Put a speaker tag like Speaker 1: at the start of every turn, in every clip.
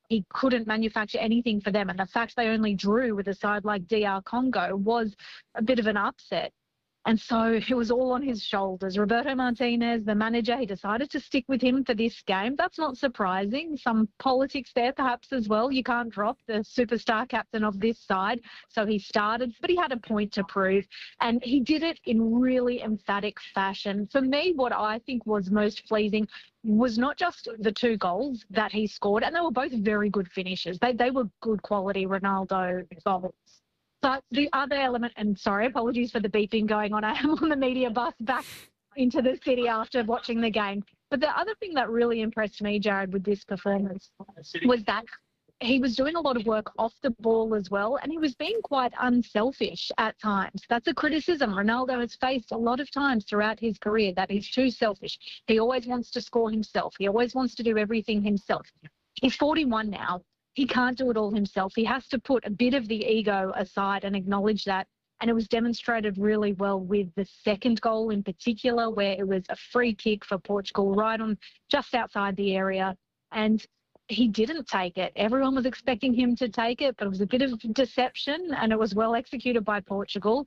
Speaker 1: he couldn't manufacture anything for them. And the fact they only drew with a side like DR Congo was a bit of an upset. And so it was all on his shoulders. Roberto Martinez, the manager, he decided to stick with him for this game. That's not surprising. Some politics there perhaps as well. You can't drop the superstar captain of this side. So he started, but he had a point to prove. And he did it in really emphatic fashion. For me, what I think was most pleasing was not just the 2 goals that he scored, and they were both very good finishes. They were good quality Ronaldo goals. But the other element, and sorry, apologies for the beeping going on. I am on the media bus back into the city after watching the game. But the other thing that really impressed me, Jared, with this performance was that he was doing a lot of work off the ball as well, and he was being quite unselfish at times. That's a criticism Ronaldo has faced a lot of times throughout his career, that he's too selfish. He always wants to score himself. He always wants to do everything himself. He's 41 now. He can't do it all himself. He has to put a bit of the ego aside and acknowledge that. And it was demonstrated really well with the second goal in particular, where it was a free kick for Portugal right on just outside the area. And he didn't take it. Everyone was expecting him to take it, but it was a bit of deception, and it was well executed by Portugal.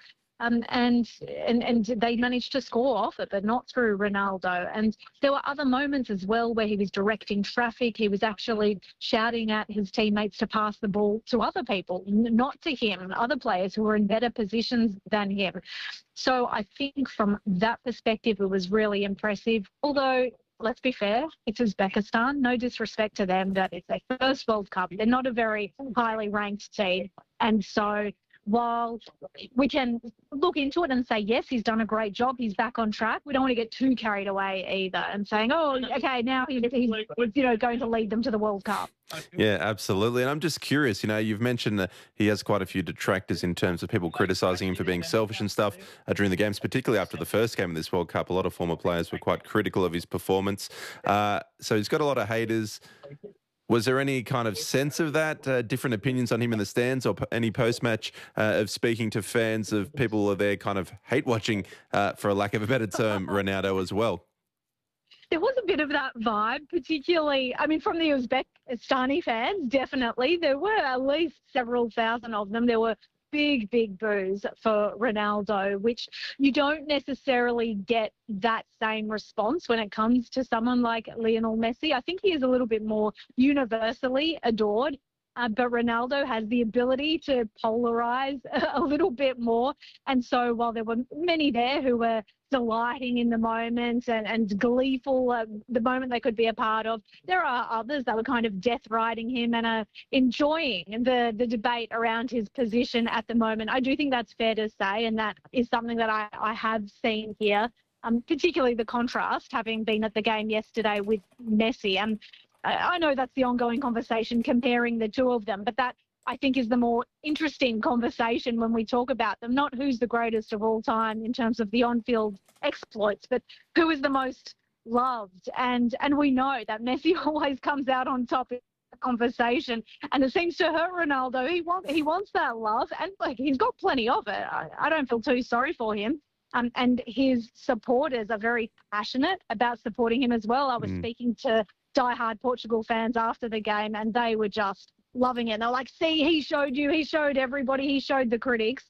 Speaker 1: And they managed to score off it, but not through Ronaldo. And there were other moments as well where he was directing traffic. He was actually shouting at his teammates to pass the ball to other people, not to him, other players who were in better positions than him. So I think from that perspective, it was really impressive. Although, let's be fair, it's Uzbekistan. No disrespect to them, but it's their first World Cup. They're not a very highly ranked team. And so while we can look into it and say, yes, he's done a great job, he's back on track, we don't want to get too carried away either and saying, oh, okay, now he's going to lead them to the World Cup.
Speaker 2: Yeah, absolutely. And I'm just curious, you've mentioned that he has quite a few detractors in terms of people criticising him for being selfish and stuff during the games, particularly after the first game of this World Cup. A lot of former players were quite critical of his performance. So he's got a lot of haters. Was there any kind of sense of that, different opinions on him in the stands, or any post-match of speaking to fans, of people who are there kind of hate-watching, for a lack of a better term, Ronaldo as well?
Speaker 1: There was a bit of that vibe, particularly, from the Uzbekistani fans, definitely. There were at least several thousand of them. There were big boos for Ronaldo, which you don't necessarily get that same response when it comes to someone like Lionel Messi. I think he is a little bit more universally adored. But Ronaldo has the ability to polarize a little bit more. And so while there were many there who were delighting in the moment and gleeful the moment they could be a part of, there are others that were kind of death riding him and are enjoying the debate around his position at the moment. I do think that's fair to say, and that is something that I have seen here, particularly the contrast, having been at the game yesterday with Messi. And I know that's the ongoing conversation comparing the two of them, but that I think is the more interesting conversation when we talk about them, not who's the greatest of all time in terms of the on-field exploits, but who is the most loved. And we know that Messi always comes out on top in the conversation, and it seems to hurt Ronaldo. He wants that love, and he's got plenty of it. I don't feel too sorry for him. And his supporters are very passionate about supporting him as well. I was speaking to diehard Portugal fans after the game, and they were just loving it. And they're like, see, he showed you, he showed everybody, he showed the critics,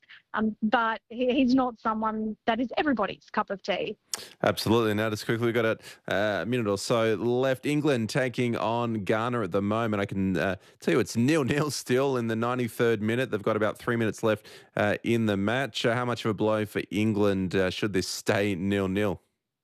Speaker 1: but he's not someone that is everybody's cup of tea.
Speaker 2: Absolutely. Now, just quickly, we've got a minute or so left. England taking on Ghana at the moment. I can tell you it's 0-0 still in the 93rd minute. They've got about 3 minutes left in the match. How much of a blow for England should this stay 0-0?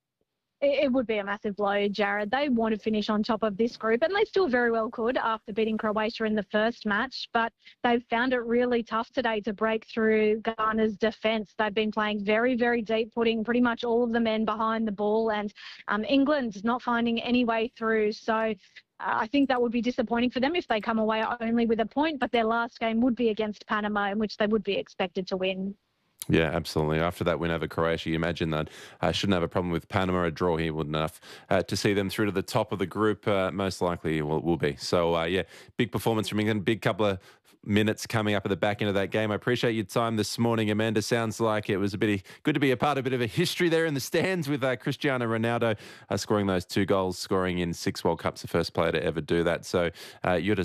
Speaker 1: It would be a massive blow, Jared. They want to finish on top of this group, and they still very well could after beating Croatia in the first match, but they've found it really tough today to break through Ghana's defence. They've been playing very, very deep, putting pretty much all of the men behind the ball, and England's not finding any way through. So I think that would be disappointing for them if they come away only with a point, but their last game would be against Panama, in which they would be expected to win.
Speaker 2: Yeah, absolutely. After that win over Croatia, you imagine that shouldn't have a problem with Panama. A draw here would enough to see them through to the top of the group. Most likely will be. So, big performance from England. Big couple of minutes coming up at the back end of that game. I appreciate your time this morning, Amanda. Sounds like it was good to be a part of a bit of a history there in the stands with Cristiano Ronaldo scoring those 2 goals, scoring in 6 World Cups, the first player to ever do that. So you're